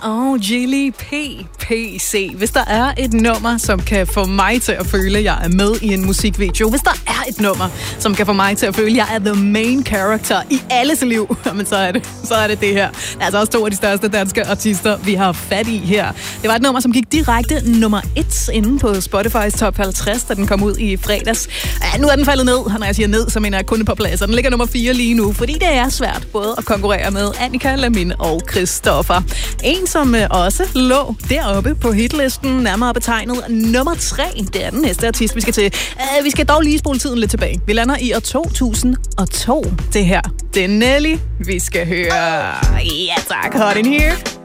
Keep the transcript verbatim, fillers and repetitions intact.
Åh, oh, Gilly P P C. Hvis der er et nummer, som kan få mig til at føle, at jeg er med i en musikvideo. Hvis der er et nummer, som kan få mig til at føle, at jeg er the main character i alles liv, men så er det, så er det det her. Det er altså også to af de største danske artister, vi har fat i her. Det var et nummer, som gik direkte nummer et inde på Spotify's top halvtreds, da den kom ud i fredags. Ja, nu er den faldet ned, og når jeg siger ned, så mener jeg kun på pladser. Den ligger nummer fire lige nu, fordi det er svært både at konkurrere med Annika, Lamin og Christoffer. En, som også lå deroppe på hitlisten, nærmere betegnet nummer tre. Det er den næste artist, vi skal til. Uh, vi skal dog lige spole tiden lidt tilbage. Vi lander i år to tusind og to. Det her, det er Nelly, vi skal høre. Ja tak, hot in here.